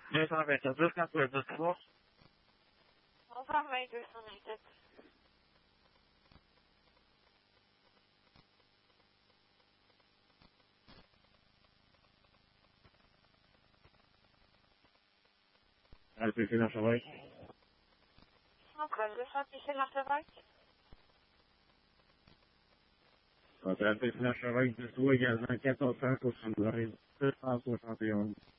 220, 250, 200. Novamente 290. Alpe Finansarbeid. Ok, dus wat is er nog erbij? Alpe Finansarbeid, 2 également 14 5 au 261.